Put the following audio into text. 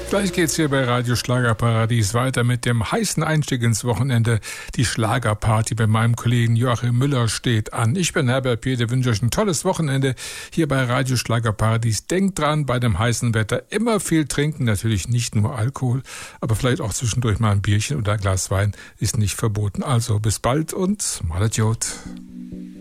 Gleich geht's hier bei Radio Schlagerparadies weiter mit dem heißen Einstieg ins Wochenende. Die Schlagerparty bei meinem Kollegen Joachim Müller steht an. Ich bin Herbert Piede, wünsche euch ein tolles Wochenende hier bei Radio Schlagerparadies. Denkt dran, bei dem heißen Wetter immer viel trinken, natürlich nicht nur Alkohol, aber vielleicht auch zwischendurch mal ein Bierchen oder ein Glas Wein ist nicht verboten. Also bis bald und malet Jod.